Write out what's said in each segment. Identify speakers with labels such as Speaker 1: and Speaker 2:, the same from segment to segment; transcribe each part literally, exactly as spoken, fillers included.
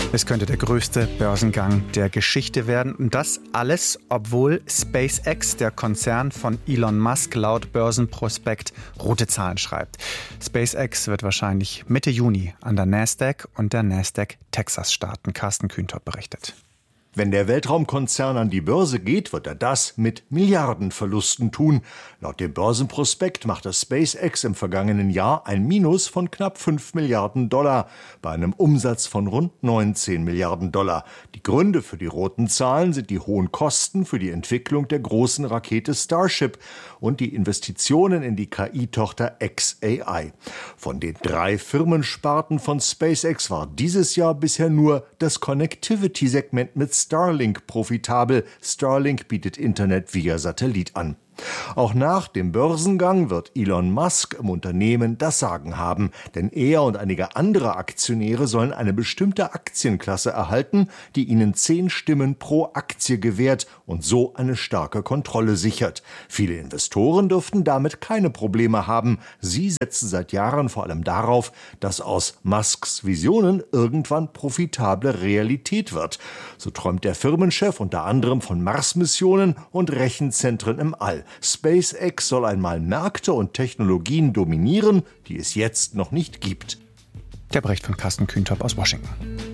Speaker 1: Es könnte der größte Börsengang der Geschichte werden. Und das alles, obwohl SpaceX, der Konzern von Elon Musk, laut Börsenprospekt rote Zahlen schreibt. SpaceX wird wahrscheinlich Mitte Juni an der Nasdaq und der Nasdaq Texas starten. Carsten Kühntop berichtet.
Speaker 2: Wenn der Weltraumkonzern an die Börse geht, wird er das mit Milliardenverlusten tun. Laut dem Börsenprospekt machte SpaceX im vergangenen Jahr ein Minus von knapp fünf Milliarden Dollar bei einem Umsatz von rund neunzehn Milliarden Dollar. Die Gründe für die roten Zahlen sind die hohen Kosten für die Entwicklung der großen Rakete Starship und die Investitionen in die K I-Tochter X A I. Von den drei Firmensparten von SpaceX war dieses Jahr bisher nur das Connectivity-Segment mit Starlink profitabel. Starlink bietet Internet via Satellit an. Auch nach dem Börsengang wird Elon Musk im Unternehmen das Sagen haben, denn er und einige andere Aktionäre sollen eine bestimmte Aktienklasse erhalten, die ihnen zehn Stimmen pro Aktie gewährt und so eine starke Kontrolle sichert. Viele Investoren dürften damit keine Probleme haben. Sie setzen seit Jahren vor allem darauf, dass aus Musks Visionen irgendwann profitable Realität wird. So träumt der Firmenchef unter anderem von Mars-Missionen und Rechenzentren im All. SpaceX soll einmal Märkte und Technologien dominieren, die es jetzt noch nicht gibt.
Speaker 1: Der Bericht von Carsten Kühntop aus Washington.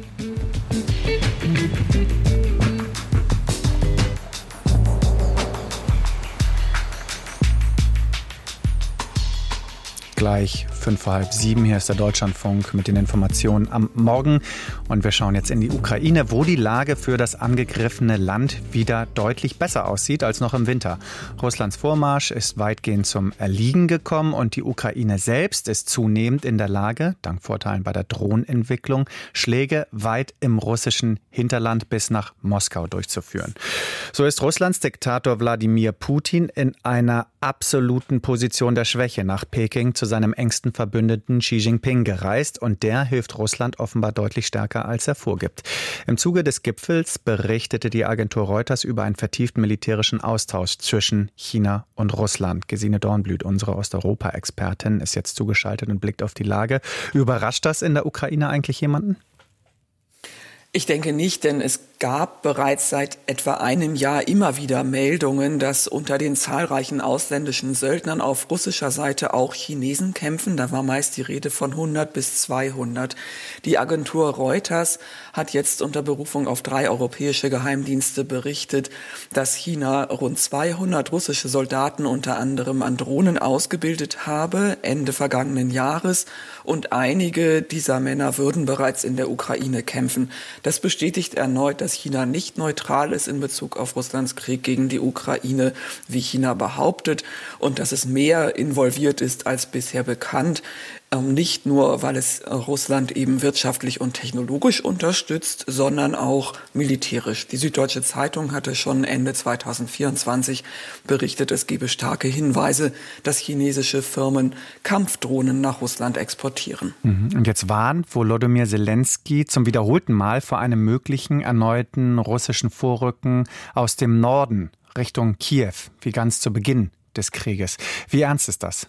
Speaker 1: Gleich fünf vor halb sieben. Hier ist der Deutschlandfunk mit den Informationen am Morgen. Und wir schauen jetzt in die Ukraine, wo die Lage für das angegriffene Land wieder deutlich besser aussieht als noch im Winter. Russlands Vormarsch ist weitgehend zum Erliegen gekommen und die Ukraine selbst ist zunehmend in der Lage, dank Vorteilen bei der Drohnenentwicklung, Schläge weit im russischen Hinterland bis nach Moskau durchzuführen. So ist Russlands Diktator Wladimir Putin in einer absoluten Position der Schwäche nach Peking zu seinem engsten Verbündeten Xi Jinping gereist und der hilft Russland offenbar deutlich stärker, als er vorgibt. Im Zuge des Gipfels berichtete die Agentur Reuters über einen vertieften militärischen Austausch zwischen China und Russland. Gesine Dornblüt, unsere Osteuropa-Expertin, ist jetzt zugeschaltet und blickt auf die Lage. Überrascht das in der Ukraine eigentlich jemanden?
Speaker 3: Ich denke nicht, denn es gab bereits seit etwa einem Jahr immer wieder Meldungen, dass unter den zahlreichen ausländischen Söldnern auf russischer Seite auch Chinesen kämpfen. Da war meist die Rede von hundert bis zweihundert. Die Agentur Reuters hat jetzt unter Berufung auf drei europäische Geheimdienste berichtet, dass China rund zweihundert russische Soldaten unter anderem an Drohnen ausgebildet habe, Ende vergangenen Jahres. Und einige dieser Männer würden bereits in der Ukraine kämpfen. Das bestätigt erneut, dass China nicht neutral ist in Bezug auf Russlands Krieg gegen die Ukraine, wie China behauptet, und dass es mehr involviert ist als bisher bekannt. Nicht nur, weil es Russland eben wirtschaftlich und technologisch unterstützt, sondern auch militärisch. Die Süddeutsche Zeitung hatte schon Ende zweitausendvierundzwanzig berichtet, es gebe starke Hinweise, dass chinesische Firmen Kampfdrohnen nach Russland exportieren.
Speaker 1: Und jetzt warnt Volodymyr Zelensky zum wiederholten Mal vor einem möglichen erneuten russischen Vorrücken aus dem Norden Richtung Kiew, wie ganz zu Beginn des Krieges. Wie ernst ist das?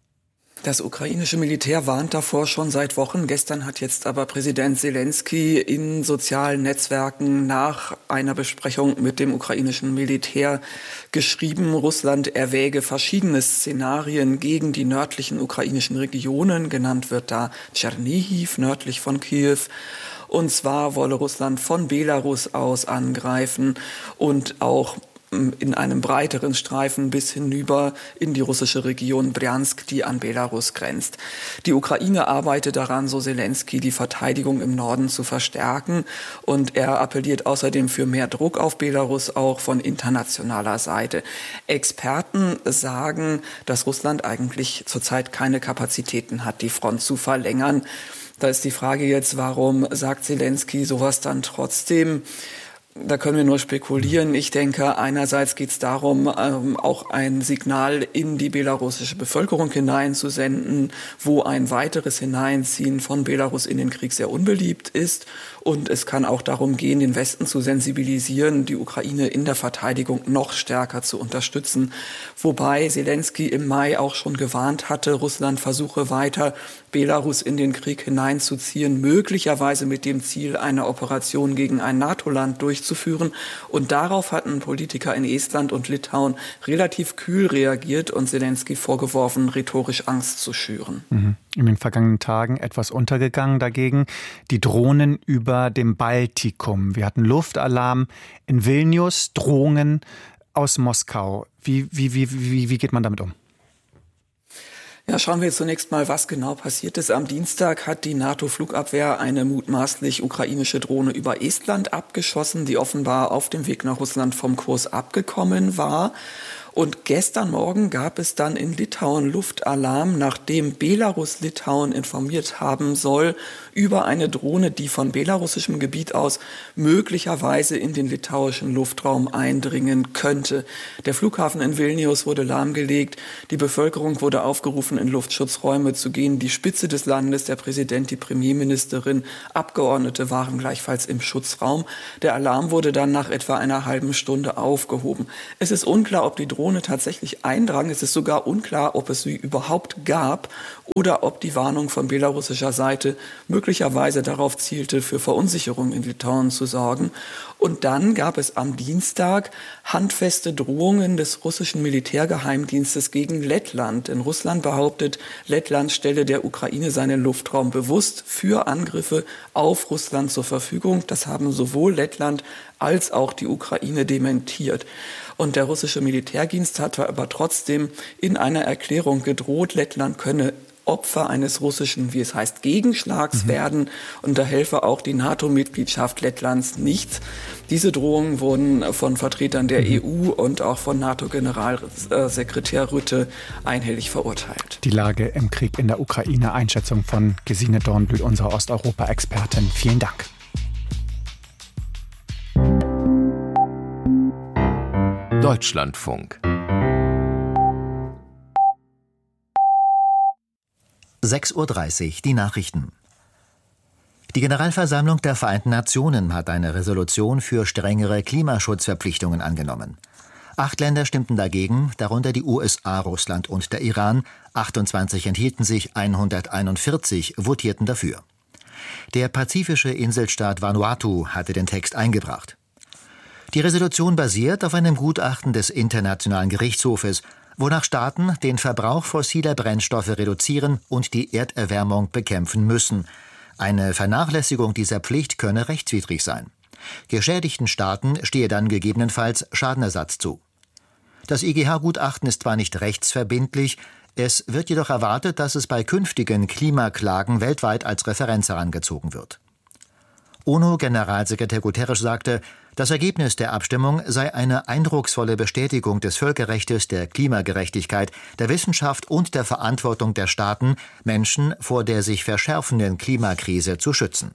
Speaker 3: Das ukrainische Militär warnt davor schon seit Wochen. Gestern hat jetzt aber Präsident Zelensky in sozialen Netzwerken nach einer Besprechung mit dem ukrainischen Militär geschrieben, Russland erwäge verschiedene Szenarien gegen die nördlichen ukrainischen Regionen. Genannt wird da Tschernihiv, nördlich von Kiew. Und zwar wolle Russland von Belarus aus angreifen und auch in einem breiteren Streifen bis hinüber in die russische Region Bryansk, die an Belarus grenzt. Die Ukraine arbeitet daran, so Zelensky, die Verteidigung im Norden zu verstärken. Und er appelliert außerdem für mehr Druck auf Belarus, auch von internationaler Seite. Experten sagen, dass Russland eigentlich zurzeit keine Kapazitäten hat, die Front zu verlängern. Da ist die Frage jetzt, warum sagt Zelensky sowas dann trotzdem? Da können wir nur spekulieren. Ich denke, einerseits geht es darum, ähm, auch ein Signal in die belarussische Bevölkerung hineinzusenden, wo ein weiteres Hineinziehen von Belarus in den Krieg sehr unbeliebt ist. Und es kann auch darum gehen, den Westen zu sensibilisieren, die Ukraine in der Verteidigung noch stärker zu unterstützen. Wobei Selenskyj im Mai auch schon gewarnt hatte, Russland versuche weiter, Belarus in den Krieg hineinzuziehen, möglicherweise mit dem Ziel, eine Operation gegen ein NATO-Land durchzuführen. Und darauf hatten Politiker in Estland und Litauen relativ kühl reagiert und Selenskyj vorgeworfen, rhetorisch Angst zu schüren.
Speaker 1: Mhm. In den vergangenen Tagen etwas untergegangen dagegen die Drohnen über dem Baltikum. Wir hatten Luftalarm in Vilnius, Drohungen aus Moskau. Wie, wie, wie, wie, wie geht man damit um?
Speaker 3: Ja, schauen wir zunächst mal, was genau passiert ist. Am Dienstag hat die NATO-Flugabwehr eine mutmaßlich ukrainische Drohne über Estland abgeschossen, die offenbar auf dem Weg nach Russland vom Kurs abgekommen war. Und gestern Morgen gab es dann in Litauen Luftalarm, nachdem Belarus Litauen informiert haben soll über eine Drohne, die von belarussischem Gebiet aus möglicherweise in den litauischen Luftraum eindringen könnte. Der Flughafen in Vilnius wurde lahmgelegt. Die Bevölkerung wurde aufgerufen, in Luftschutzräume zu gehen. Die Spitze des Landes, der Präsident, die Premierministerin, Abgeordnete waren gleichfalls im Schutzraum. Der Alarm wurde dann nach etwa einer halben Stunde aufgehoben. Es ist unklar, ob die Drohne tatsächlich eindrang. Es ist sogar unklar, ob es sie überhaupt gab oder ob die Warnung von belarussischer Seite möglicherweise darauf zielte, für Verunsicherung in Litauen zu sorgen. Und dann gab es am Dienstag handfeste Drohungen des russischen Militärgeheimdienstes gegen Lettland. Denn Russland behauptet, Lettland stelle der Ukraine seinen Luftraum bewusst für Angriffe auf Russland zur Verfügung. Das haben sowohl Lettland als auch die Ukraine dementiert. Und der russische Militärdienst hat aber trotzdem in einer Erklärung gedroht, Lettland könne Opfer eines russischen, wie es heißt, Gegenschlags mhm. werden. Und da helfe auch die NATO-Mitgliedschaft Lettlands nichts. Diese Drohungen wurden von Vertretern der mhm. E U und auch von NATO-Generalsekretär Rutte einhellig verurteilt.
Speaker 1: Die Lage im Krieg in der Ukraine. Einschätzung von Gesine Dornblüt, unserer Osteuropa-Expertin. Vielen Dank.
Speaker 4: Deutschlandfunk.
Speaker 5: sechs Uhr dreißig, die Nachrichten. Die Generalversammlung der Vereinten Nationen hat eine Resolution für strengere Klimaschutzverpflichtungen angenommen. Acht Länder stimmten dagegen, darunter die U S A, Russland und der Iran. achtundzwanzig enthielten sich, hunderteinundvierzig votierten dafür. Der pazifische Inselstaat Vanuatu hatte den Text eingebracht. Die Resolution basiert auf einem Gutachten des Internationalen Gerichtshofes, wonach Staaten den Verbrauch fossiler Brennstoffe reduzieren und die Erderwärmung bekämpfen müssen. Eine Vernachlässigung dieser Pflicht könne rechtswidrig sein. Geschädigten Staaten stehe dann gegebenenfalls Schadenersatz zu. Das I G H-Gutachten ist zwar nicht rechtsverbindlich, es wird jedoch erwartet, dass es bei künftigen Klimaklagen weltweit als Referenz herangezogen wird. UNO-Generalsekretär Guterres sagte, das Ergebnis der Abstimmung sei eine eindrucksvolle Bestätigung des Völkerrechts, der Klimagerechtigkeit, der Wissenschaft und der Verantwortung der Staaten, Menschen vor der sich verschärfenden Klimakrise zu schützen.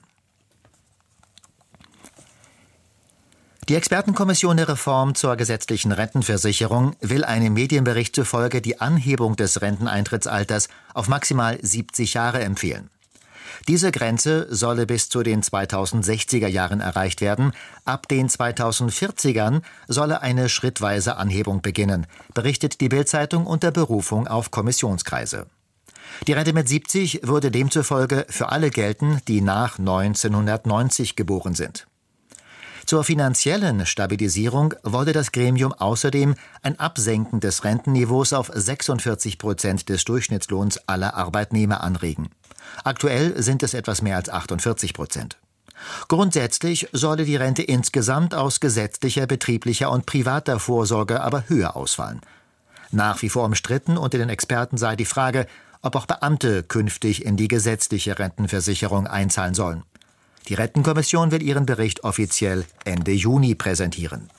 Speaker 5: Die Expertenkommission der Reform zur gesetzlichen Rentenversicherung will einem Medienbericht zufolge die Anhebung des Renteneintrittsalters auf maximal siebzig Jahre empfehlen. Diese Grenze solle bis zu den zweitausendsechziger Jahren erreicht werden. Ab den zweitausendvierzigern solle eine schrittweise Anhebung beginnen, berichtet die Bild-Zeitung unter Berufung auf Kommissionskreise. Die Rente mit siebzig würde demzufolge für alle gelten, die nach neunzehnhundertneunzig geboren sind. Zur finanziellen Stabilisierung wolle das Gremium außerdem ein Absenken des Rentenniveaus auf sechsundvierzig Prozent des Durchschnittslohns aller Arbeitnehmer anregen. Aktuell sind es etwas mehr als achtundvierzig Prozent. Grundsätzlich solle die Rente insgesamt aus gesetzlicher, betrieblicher und privater Vorsorge aber höher ausfallen. Nach wie vor umstritten unter den Experten sei die Frage, ob auch Beamte künftig in die gesetzliche Rentenversicherung einzahlen sollen. Die Rentenkommission will ihren Bericht offiziell Ende Juni präsentieren.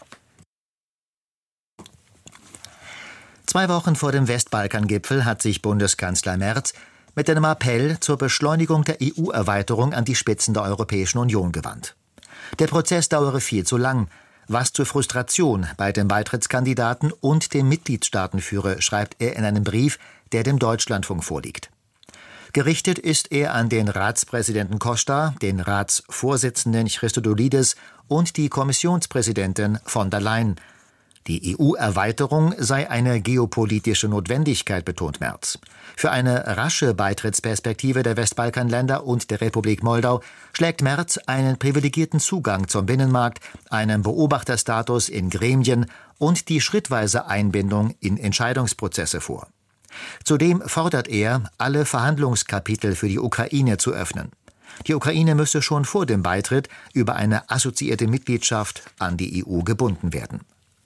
Speaker 5: Zwei Wochen vor dem Westbalkan-Gipfel hat sich Bundeskanzler Merz mit einem Appell zur Beschleunigung der E U-Erweiterung an die Spitzen der Europäischen Union gewandt. Der Prozess dauere viel zu lang, was zur Frustration bei den Beitrittskandidaten und den Mitgliedstaaten führe, schreibt er in einem Brief, der dem Deutschlandfunk vorliegt. Gerichtet ist er an den Ratspräsidenten Costa, den Ratsvorsitzenden Christodoulidis und die Kommissionspräsidentin von der Leyen. Die E U-Erweiterung sei eine geopolitische Notwendigkeit, betont Merz. Für eine rasche Beitrittsperspektive der Westbalkanländer und der Republik Moldau schlägt Merz einen privilegierten Zugang zum Binnenmarkt, einen Beobachterstatus in Gremien und die schrittweise Einbindung in Entscheidungsprozesse vor. Zudem fordert er, alle Verhandlungskapitel für die Ukraine zu öffnen. Die Ukraine müsse schon vor dem Beitritt über eine assoziierte Mitgliedschaft an die E U gebunden werden.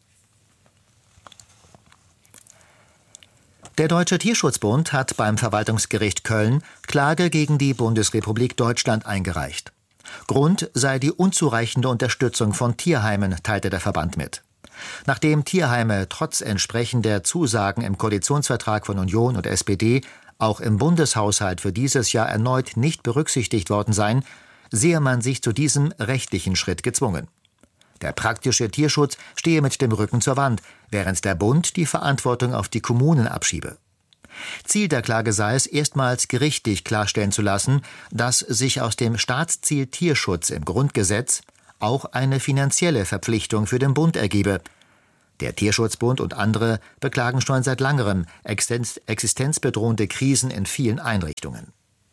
Speaker 5: Der Deutsche Tierschutzbund hat beim Verwaltungsgericht Köln Klage gegen die Bundesrepublik Deutschland eingereicht. Grund sei die unzureichende Unterstützung von Tierheimen, teilte der Verband mit. Nachdem Tierheime trotz entsprechender Zusagen im Koalitionsvertrag von Union und S P D auch im Bundeshaushalt für dieses Jahr erneut nicht berücksichtigt worden seien, sehe man sich zu diesem rechtlichen Schritt gezwungen. Der praktische Tierschutz stehe mit dem Rücken zur Wand, während der Bund die Verantwortung auf die Kommunen abschiebe. Ziel der Klage sei es, erstmals gerichtlich klarstellen zu lassen, dass sich aus dem Staatsziel Tierschutz im Grundgesetz auch eine finanzielle Verpflichtung für den Bund ergebe. Der Tierschutzbund und andere beklagen schon seit langerem existenzbedrohende Krisen in vielen Einrichtungen.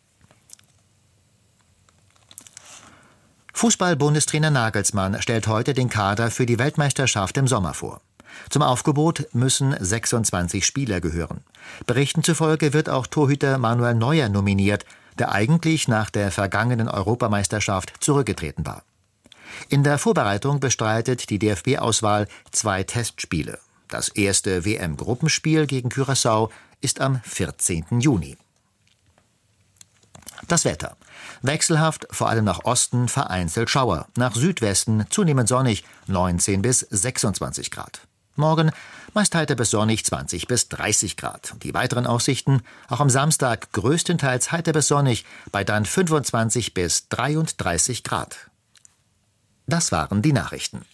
Speaker 5: Fußball-Bundestrainer Nagelsmann stellt heute den Kader für die Weltmeisterschaft im Sommer vor. Zum Aufgebot müssen sechsundzwanzig Spieler gehören. Berichten zufolge wird auch Torhüter Manuel Neuer nominiert, der eigentlich nach der vergangenen Europameisterschaft zurückgetreten war. In der Vorbereitung bestreitet die D F B-Auswahl zwei Testspiele. Das erste W M-Gruppenspiel gegen Curaçao ist am vierzehnten Juni. Das Wetter. Wechselhaft, vor allem nach Osten vereinzelt Schauer. Nach Südwesten zunehmend sonnig, neunzehn bis sechsundzwanzig Grad. Morgen meist heiter bis sonnig, zwanzig bis dreißig Grad. Die weiteren Aussichten, auch am Samstag größtenteils heiter bis sonnig, bei dann fünfundzwanzig bis dreiunddreißig Grad. Das waren die Nachrichten.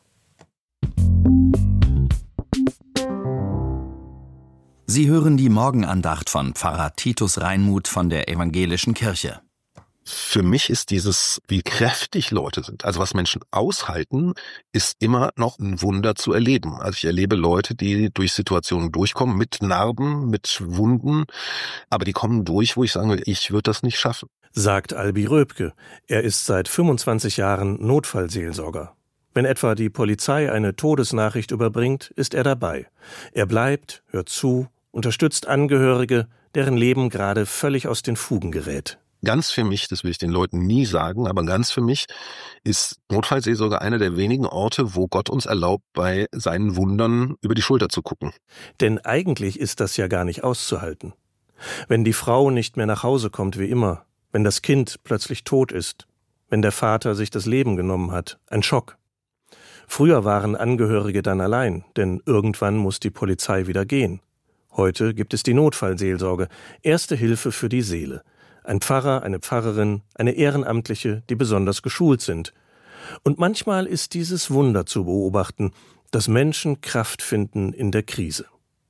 Speaker 4: Sie hören die Morgenandacht von Pfarrer Titus Reinmuth von der Evangelischen Kirche.
Speaker 6: Für mich ist dieses, wie kräftig Leute sind, also was Menschen aushalten, ist immer noch ein Wunder zu erleben. Also ich erlebe Leute, die durch Situationen durchkommen, mit Narben, mit Wunden, aber die kommen durch, wo ich sagen will, ich würde das nicht schaffen.
Speaker 7: Sagt Albi Röpke. Er ist seit fünfundzwanzig Jahren Notfallseelsorger. Wenn etwa die Polizei eine Todesnachricht überbringt, ist er dabei. Er bleibt, hört zu, unterstützt Angehörige, deren Leben gerade völlig aus den Fugen gerät.
Speaker 6: Ganz für mich, das will ich den Leuten nie sagen, aber ganz für mich ist Notfallseelsorge einer der wenigen Orte, wo Gott uns erlaubt, bei seinen Wundern über die Schulter zu gucken.
Speaker 7: Denn eigentlich ist das ja gar nicht auszuhalten. Wenn die Frau nicht mehr nach Hause kommt wie immer, wenn das Kind plötzlich tot ist, wenn der Vater sich das Leben genommen hat, ein Schock. Früher waren Angehörige dann allein, denn irgendwann muss die Polizei wieder gehen. Heute gibt es die Notfallseelsorge, erste Hilfe für die Seele. Ein Pfarrer, eine Pfarrerin, eine Ehrenamtliche, die besonders geschult sind. Und manchmal ist dieses Wunder zu beobachten, dass Menschen Kraft finden in der Krise.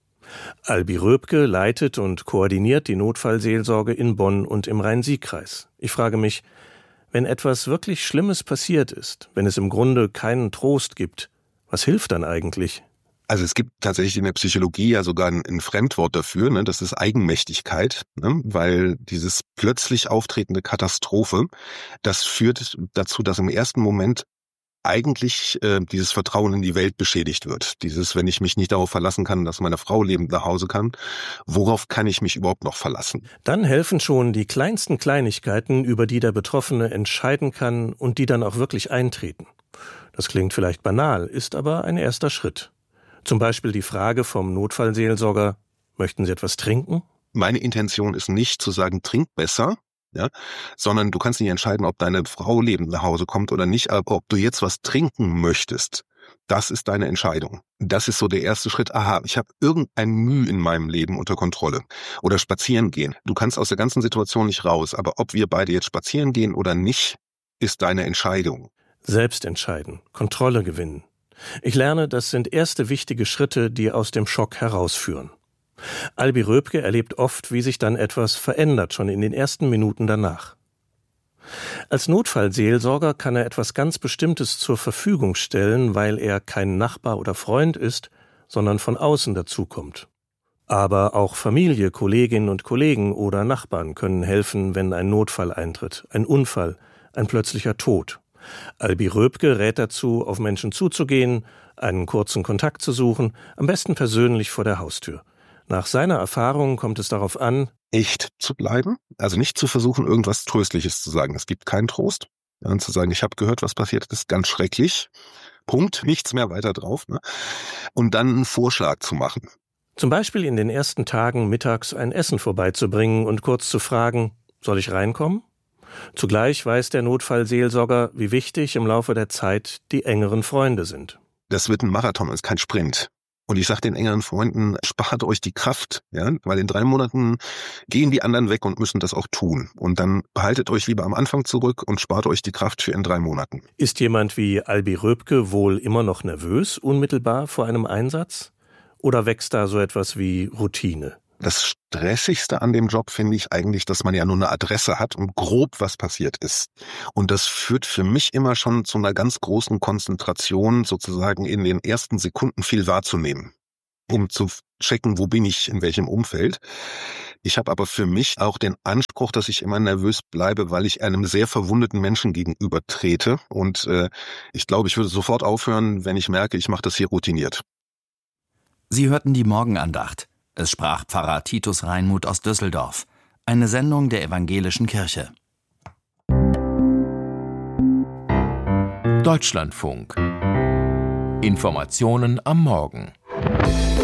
Speaker 7: Albi Röpke leitet und koordiniert die Notfallseelsorge in Bonn und im Rhein-Sieg-Kreis. Ich frage mich, wenn etwas wirklich Schlimmes passiert ist, wenn es im Grunde keinen Trost gibt, was hilft dann eigentlich?
Speaker 6: Also es gibt tatsächlich in der Psychologie ja sogar ein, ein Fremdwort dafür, ne? Das ist Eigenmächtigkeit, ne? Weil dieses plötzlich auftretende Katastrophe, das führt dazu, dass im ersten Moment eigentlich äh, dieses Vertrauen in die Welt beschädigt wird. Dieses, wenn ich mich nicht darauf verlassen kann, dass meine Frau lebend nach Hause kann, worauf kann ich mich überhaupt noch verlassen?
Speaker 7: Dann helfen schon die kleinsten Kleinigkeiten, über die der Betroffene entscheiden kann und die dann auch wirklich eintreten. Das klingt vielleicht banal, ist aber ein erster Schritt. Zum Beispiel die Frage vom Notfallseelsorger, möchten Sie etwas trinken?
Speaker 6: Meine Intention ist nicht zu sagen, trink besser, ja, sondern du kannst nicht entscheiden, ob deine Frau lebend nach Hause kommt oder nicht, aber ob du jetzt was trinken möchtest, das ist deine Entscheidung. Das ist so der erste Schritt. Aha, ich habe irgendein Mühe in meinem Leben unter Kontrolle. Oder spazieren gehen. Du kannst aus der ganzen Situation nicht raus, aber ob wir beide jetzt spazieren gehen oder nicht, ist deine Entscheidung.
Speaker 7: Selbst entscheiden, Kontrolle gewinnen. Ich lerne, das sind erste wichtige Schritte, die aus dem Schock herausführen. Albi Röpke erlebt oft, wie sich dann etwas verändert, schon in den ersten Minuten danach. Als Notfallseelsorger kann er etwas ganz Bestimmtes zur Verfügung stellen, weil er kein Nachbar oder Freund ist, sondern von außen dazukommt. Aber auch Familie, Kolleginnen und Kollegen oder Nachbarn können helfen, wenn ein Notfall eintritt, ein Unfall, ein plötzlicher Tod. Albi Röpke rät dazu, auf Menschen zuzugehen, einen kurzen Kontakt zu suchen, am besten persönlich vor der Haustür. Nach seiner Erfahrung kommt es darauf an,
Speaker 6: echt zu bleiben, also nicht zu versuchen, irgendwas Tröstliches zu sagen. Es gibt keinen Trost. Ja, und zu sagen, ich habe gehört, was passiert ist, ganz schrecklich. Punkt, nichts mehr weiter drauf. Ne? Und dann einen Vorschlag zu machen.
Speaker 7: Zum Beispiel in den ersten Tagen mittags ein Essen vorbeizubringen und kurz zu fragen, soll ich reinkommen? Zugleich weiß der Notfallseelsorger, wie wichtig im Laufe der Zeit die engeren Freunde sind.
Speaker 6: Das wird ein Marathon, ist kein Sprint. Und ich sage den engeren Freunden, spart euch die Kraft, ja, weil in drei Monaten gehen die anderen weg und müssen das auch tun. Und dann behaltet euch lieber am Anfang zurück und spart euch die Kraft für in drei Monaten.
Speaker 7: Ist jemand wie Albi Röpke wohl immer noch nervös, unmittelbar vor einem Einsatz? Oder wächst da so etwas wie Routine?
Speaker 6: Das Stressigste an dem Job finde ich eigentlich, dass man ja nur eine Adresse hat und grob was passiert ist. Und das führt für mich immer schon zu einer ganz großen Konzentration, sozusagen in den ersten Sekunden viel wahrzunehmen, um zu checken, wo bin ich, in welchem Umfeld. Ich habe aber für mich auch den Anspruch, dass ich immer nervös bleibe, weil ich einem sehr verwundeten Menschen gegenüber trete. Und äh, ich glaube, ich würde sofort aufhören, wenn ich merke, ich mache das hier routiniert.
Speaker 4: Sie hörten die Morgenandacht. Es sprach Pfarrer Titus Reinmuth aus Düsseldorf. Eine Sendung der Evangelischen Kirche.
Speaker 8: Deutschlandfunk. Informationen am Morgen.